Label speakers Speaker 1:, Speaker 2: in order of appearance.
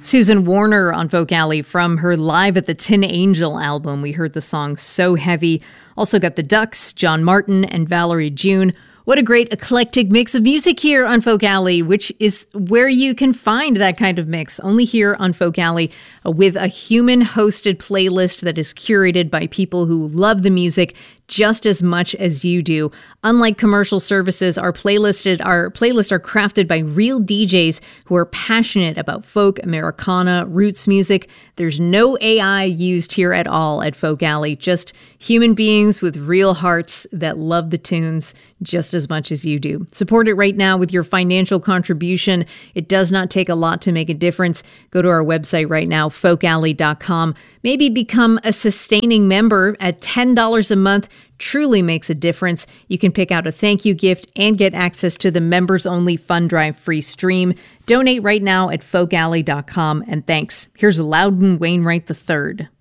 Speaker 1: Susan Warner on Folk Alley from her Live at the Tin Angel album. We heard the song So Heavy. Also got the Ducks, John Martin, and Valerie June. What a great eclectic mix of music here on Folk Alley, which is where you can find that kind of mix, only here on Folk Alley, with a human-hosted playlist that is curated by people who love the music just as much as you do. Unlike commercial services, our playlists are crafted by real DJs who are passionate about folk, Americana, roots music. There's no AI used here at all at Folk Alley, just human beings with real hearts that love the tunes just as much as you do. Support it right now with your financial contribution. It does not take a lot to make a difference. Go to our website right now, folkalley.com. Maybe become a sustaining member at $10 a month. Truly makes a difference. You can pick out a thank you gift and get access to the members-only Fund Drive free stream. Donate right now at folkalley.com, and thanks. Here's Loudon Wainwright III.